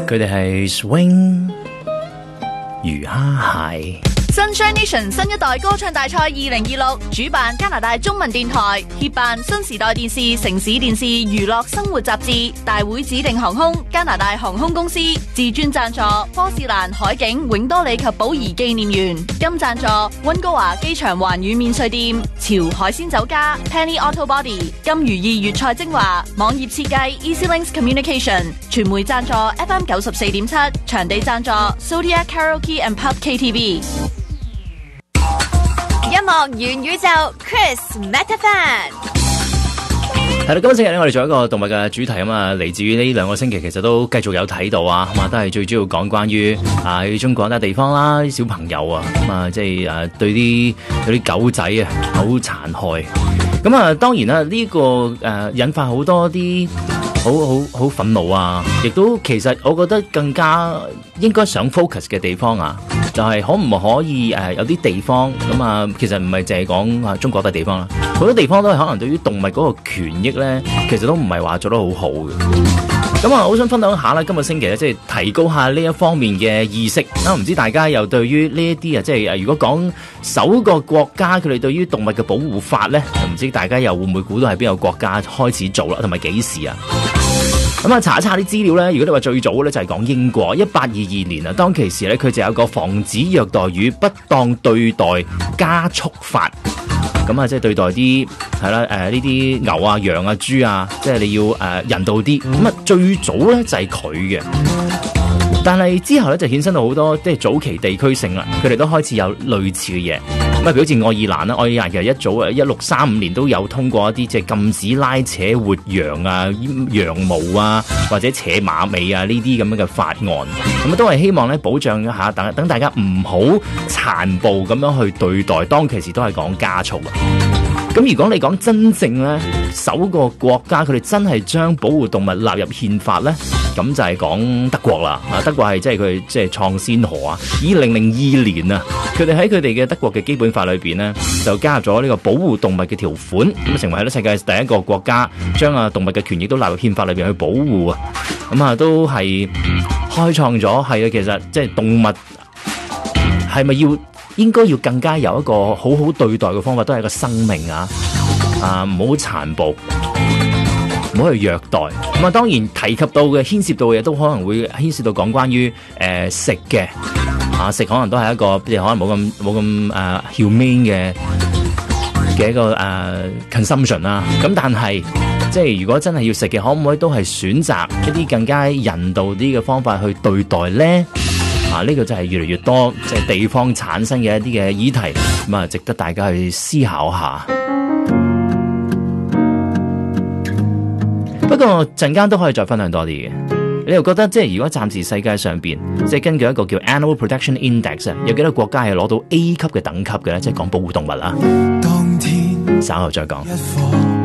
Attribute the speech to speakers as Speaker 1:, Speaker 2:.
Speaker 1: 佢哋係 Swing 魚蝦蟹。
Speaker 2: Sunshine Nation 新一代歌唱大賽2026主辦加拿大中文電台，協辦新時代電視、城市電視、娛樂生活雜誌，大會指定航空加拿大航空公司，自專贊助科士蘭海景永多里及寶儀紀念園，金贊助溫哥華機場環宇免稅店、潮海鮮酒家、Penny Auto Body、金如意粵菜精華、網頁設計 EasyLinks Communication， 傳媒贊助 FM 94.7，場地贊助 Zodiac Karaoke and Pub KTV。
Speaker 3: 音樂元宇宙 Chris Metafan。
Speaker 1: 係啦，今個星期咧，我哋做一個動物嘅主題啊嘛，嚟自於呢兩個星期，其實都繼續有睇到啊，咁啊都係最主要講關於喺中國一笪地方啦，啲小朋友啊，咁啊即係對啲狗仔啊好殘害，咁啊當然啦，呢個引發好多啲好憤怒啊，亦都其實我覺得更加應該想 focus 嘅地方啊，就係可唔可以有啲地方咁啊，其實唔係淨係講中國嘅地方啦，好多地方都係可能對於動物嗰個權益咧，其實都唔係話做得好好嘅。咁啊，好想分享一下啦，今個星期咧，即係提高下呢一方面嘅意識。唔知大家又對於呢一啲即係如果講首個國家佢哋對於動物嘅保護法咧，唔知大家又會唔會估到係邊個國家開始做啦，同埋幾時啊？咁啊，查一查啲資料咧，如果你話最早咧就係講英國1822年啊，當其時咧佢就有個防止虐待與不當對待加速法。咁啊，即係對待啲係啦，呢啲牛啊、羊啊、豬啊，即係你要人道啲。咁啊，最早咧就係佢嘅，但係之後咧就衍生到好多即係早期地區性啦，佢哋都開始有類似嘅嘢。咁啊，譬如好似愛爾蘭啦，愛爾蘭其實一早1635年都有通過一啲即係禁止拉扯活羊啊、羊毛啊或者扯馬尾啊呢啲咁樣嘅法案。咁都係希望咧保障一下，等大家唔好殘暴咁樣去對待。當其時都係講加速啊。咁如果你講真正咧，首個國家佢哋真係將保護動物納入憲法咧，咁就係講德國啦。德國係即係佢即係創先河啊！2002年啊，佢哋喺佢哋嘅德國嘅基本法裏邊咧，就加入咗呢個保護動物嘅條款，咁成為咗世界第一個國家將動物嘅權益都納入憲法裏邊去保護啊！咁啊，都係開創咗係啊，其實即係動物係咪應該要更加有一個好好對待嘅方法，都係一個生命啊！唔好殘暴，唔好去虐待。咁啊，當然提及到嘅牽涉到嘅嘢，都可能會牽涉到講關於食嘅食，可能都係一個即係可能冇咁humane 嘅一個consumption 啦。咁但係即係如果真係要食嘅，可唔可以都係選擇一啲更加人道啲嘅方法去對待咧？呢個就係越嚟越多即係地方產生嘅一啲嘅議題，咁啊值得大家去思考下。不過陣間都可以再分享多啲嘅。你又覺得即係如果暫時世界上邊即係根據一個叫 Animal Protection Index 有幾多國家係攞到 A 級嘅等級嘅咧？即係講保護動物啊。當天稍後再講。